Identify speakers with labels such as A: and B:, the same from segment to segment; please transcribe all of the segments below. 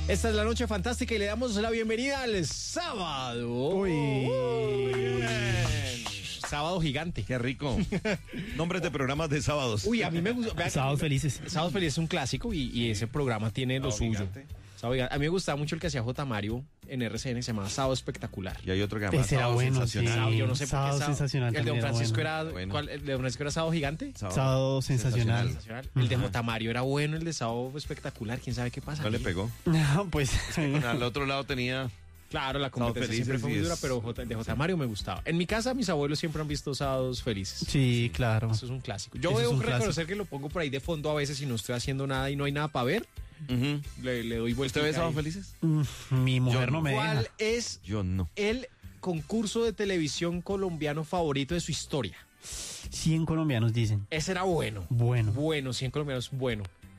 A: Esta es la noche fantástica y le damos la bienvenida al sábado.
B: Uy.
A: Bien. Sábado gigante.
C: Qué rico. Nombres de programas de sábados.
A: Uy, a mí me gusta.
B: Sábados felices.
A: Sábados felices es un clásico y ese programa tiene lo suyo.
C: Gigante.
A: Sábado gigante. A mí me gustaba mucho el que hacía J. Mario en RCN, se llamaba Sábado Espectacular.
C: Y hay otro que se llama
B: Ese era
C: Sábado
B: bueno,
C: Sensacional.
B: sí.
A: Sábado, yo no sé por qué
B: Sábado Sensacional
A: El de Don
B: también era
A: Francisco
B: bueno.
A: era. ¿Cuál? ¿El de Don Francisco era Sábado Gigante?
B: Sábado Sensacional.
A: Sensacional. El de J. Mario era bueno, el de Sábado Espectacular. ¿Quién sabe qué pasa?
C: No le
A: aquí?
C: pegó.
B: No, pues.
C: Al otro lado tenía...
A: Claro, la competencia
C: Felices
A: siempre fue muy
C: y
A: dura,
C: es-
A: pero el de J. Mario me gustaba. En mi casa, mis abuelos siempre han visto Sábados Felices.
B: Sí, claro.
A: Eso es un clásico. Yo
B: Eso es
A: debo
B: un
A: reconocer
B: clásico.
A: que lo pongo por ahí de fondo a veces si no estoy haciendo nada y no hay nada para ver.
C: Ujú.
A: Le doy vuelta.
C: ¿Usted ve Sábados Felices?
B: Mi mujer
C: Yo
B: no me deja.
A: ¿Cuál es
C: Yo no.
A: el concurso de televisión colombiano favorito de su historia?
B: 100 colombianos dicen.
A: Ese era bueno.
B: Bueno.
A: Bueno, 100 colombianos, bueno.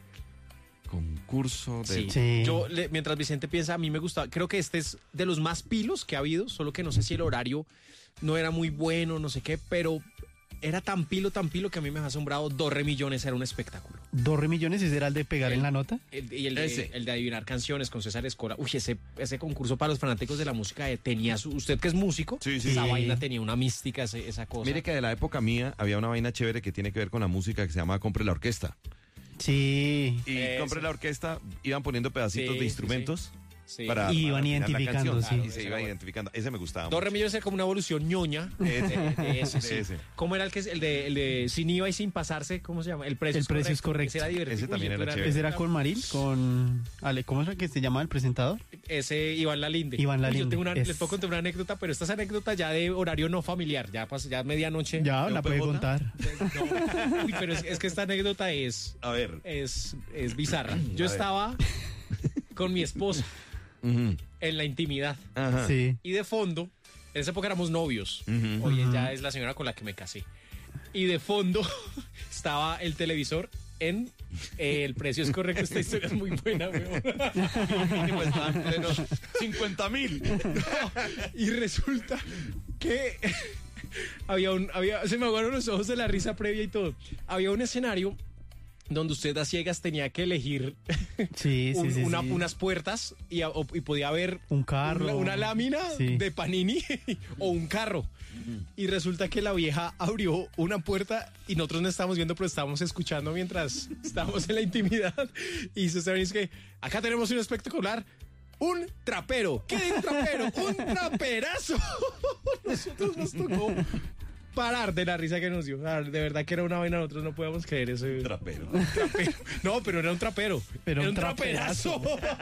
C: Concurso de...
A: Sí.
B: Sí.
A: Mientras Vicente piensa, a mí me gustaba. Creo que este es de los más pilos que ha habido, solo que no sé si el horario no era muy bueno, no sé qué, pero era tan pilo que a mí me ha asombrado. 2 millones era un espectáculo.
B: 2 millones, ese era el de pegar en la nota.
A: Y el
C: Ese.
A: de adivinar canciones con César Escola. Uy, ese concurso para los fanáticos de la música tenía usted que es músico,
C: Sí, sí.
A: esa
B: Sí.
A: vaina tenía una mística, esa cosa.
C: Mire que de la época mía había una vaina chévere que tiene que ver con la música que se llama Compre la Orquesta.
B: Sí.
C: Y
A: Eso.
C: Compre la Orquesta iban poniendo pedacitos
A: Sí,
C: de instrumentos
A: Sí.
C: para
B: Y iban
C: para afinar la
B: identificando,
C: canción.
B: sí.
C: Y se
A: Ese
C: iba
A: era
C: identificando. Ese me gustaba
A: 2
C: mucho.
A: millones era como una evolución ñoña de ese, sí.
C: De ese.
A: ¿Cómo era el de sin IVA y sin pasarse? ¿Cómo se llama? El precio,
B: El precio es correcto.
A: Ese era divertido.
C: Ese también
A: Uy,
C: era chévere.
B: Ese era con Maril, con Ale, ¿cómo es que se llama el presentador?
A: Ese Iván Lalinde.
B: Iván
A: Uy, yo
B: Lalinde,
A: tengo
B: es-
A: les puedo contar una anécdota, pero esta es anécdota ya de horario no familiar, ya medianoche.
B: Ya,
C: ¿De
B: la
C: un
B: puede
C: PJ?
B: contar.
A: No. Uy, pero es que esta anécdota es
C: A ver.
A: bizarra. Yo
C: A ver.
A: estaba con mi esposa
C: Ujú.
A: en la intimidad
C: Ajá.
B: Sí.
A: y de fondo, en esa época éramos novios.
C: Ujú.
A: Hoy ella es la señora con la que me casé. Y de fondo estaba el televisor en El precio es correcto. Esta historia es muy buena, weón.
C: Pues estaban en pleno 50.000.
A: Y resulta que se me aguaron los ojos de la risa previa y todo. Había un escenario donde usted a ciegas tenía que elegir
B: Sí, sí, sí, sí.
A: unas puertas y podía ver
B: Un carro.
A: una lámina
B: Sí.
A: de Panini o un carro. Y resulta que la vieja abrió una puerta y nosotros no estábamos viendo, pero estábamos escuchando mientras estábamos en la intimidad. Y se dice que acá tenemos un espectacular. Un trapero. ¿Qué un trapero? ¡Un traperazo! Nosotros nos tocó parar de la risa que nos dio. De verdad que era una vaina, nosotros no podíamos creer eso.
C: Trapero.
A: Trapero. No, pero era un trapero.
B: Pero
A: era
B: un
A: traperazo.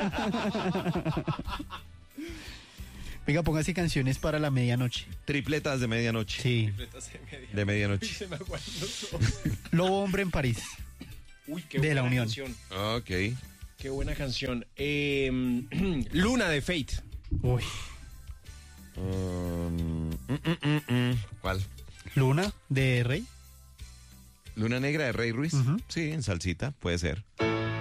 B: Venga, póngase canciones para la medianoche.
C: Tripletas de medianoche.
B: Sí.
C: De medianoche.
A: Se me aguaron los ojos.
B: Lobo Hombre en París.
A: Uy, qué
B: De
A: buena
B: la Unión.
A: canción.
C: Ok.
A: Qué buena canción. Luna de Fate.
B: Uy.
C: ¿Cuál?
B: Luna de Rey.
C: Luna Negra de Rey Ruiz.
B: Ujú.
C: Sí, en salsita, puede ser.